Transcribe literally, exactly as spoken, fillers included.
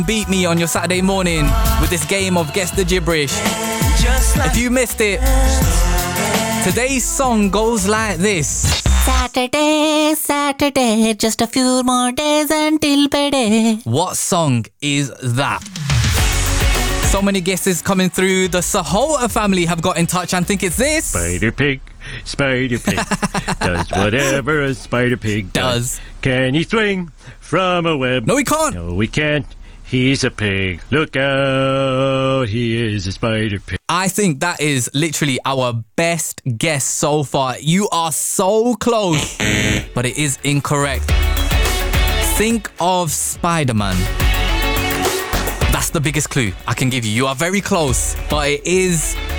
beat me on your Saturday morning with this game of Guess the Gibberish. If you missed it, today's song goes like this. Saturday, Saturday, just a few more days until payday. What song is that? So many guesses coming through. The Sahota family have got in touch and think it's this. Spider Pig, Spider Pig, does whatever a Spider Pig does. Does. Can he swing from a web? No, he can't. No, we can't. He's a pig. Look out, he is a Spider Pig. I think that is literally our best guess so far. You are so close, but it is incorrect. Think of Spider-Man. That's the biggest clue I can give you. You are very close, but it is